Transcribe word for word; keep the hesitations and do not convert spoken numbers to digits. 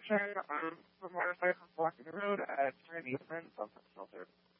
intersection, um, the motorcycles blocking the road at Trinity Eastman, Sunset Shelter.